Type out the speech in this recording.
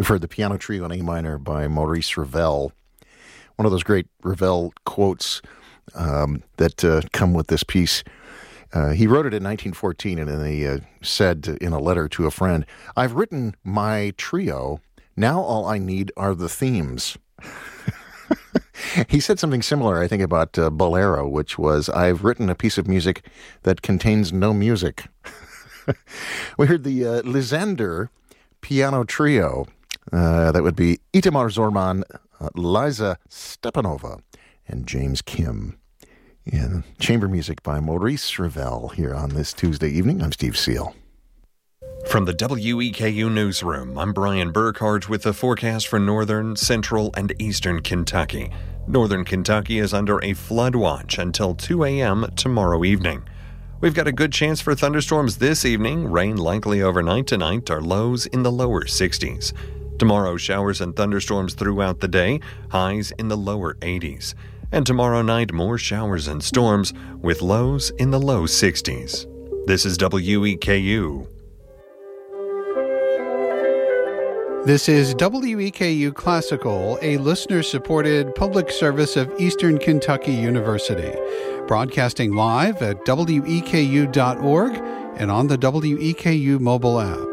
We've heard the Piano Trio in A minor by Maurice Ravel. One of those great Ravel quotes that come with this piece. He wrote it in 1914, and then he said in a letter to a friend, "I've written my trio. Now all I need are the themes." He said something similar, I think, about Bolero, which was, "I've written a piece of music that contains no music." We heard the Lysander Piano Trio. That would be Itamar Zorman, Liza Stepanova, and James Kim. In chamber music by Maurice Ravel here on this Tuesday evening. I'm Steve Seal. From the WEKU Newsroom, I'm Brian Burkhardt with the forecast for northern, central, and eastern Kentucky. Northern Kentucky is under a flood watch until 2 a.m. tomorrow evening. We've got a good chance for thunderstorms this evening. Rain likely overnight tonight. Our lows in the lower 60s. Tomorrow, showers and thunderstorms throughout the day. Highs in the lower 80s. And tomorrow night, more showers and storms with lows in the low 60s. This is WEKU. This is WEKU Classical, a listener-supported public service of Eastern Kentucky University, broadcasting live at WEKU.org and on the WEKU mobile app.